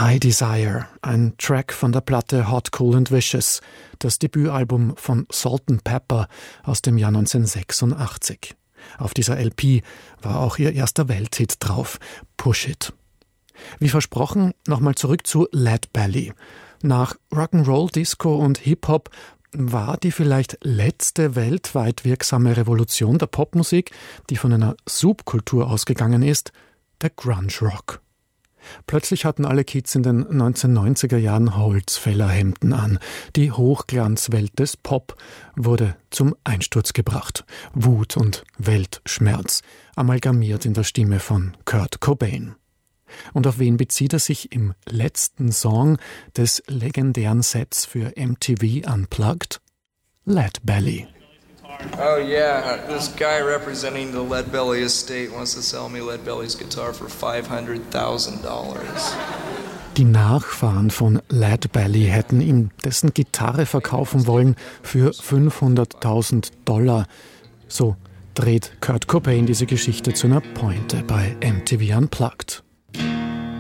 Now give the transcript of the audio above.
I Desire, ein Track von der Platte Hot, Cool and Vicious, das Debütalbum von Salt-N-Pepa aus dem Jahr 1986. Auf dieser LP war auch ihr erster Welthit drauf, Push It. Wie versprochen, nochmal zurück zu Lead Belly. Nach Rock'n'Roll, Disco und Hip-Hop war die vielleicht letzte weltweit wirksame Revolution der Popmusik, die von einer Subkultur ausgegangen ist, der Grunge Rock. Plötzlich hatten alle Kids in den 1990er Jahren Holzfällerhemden an. Die Hochglanzwelt des Pop wurde zum Einsturz gebracht. Wut und Weltschmerz, amalgamiert in der Stimme von Kurt Cobain. Und auf wen bezieht er sich im letzten Song des legendären Sets für MTV Unplugged? Lead Belly. Oh yeah, this guy representing the Lead Belly estate wants to sell me Lead Belly's guitar for $500,000. Die Nachfahren von Lead Belly hätten ihm dessen Gitarre verkaufen wollen für $500.000. So dreht Kurt Cobain diese Geschichte zu einer Pointe bei MTV Unplugged.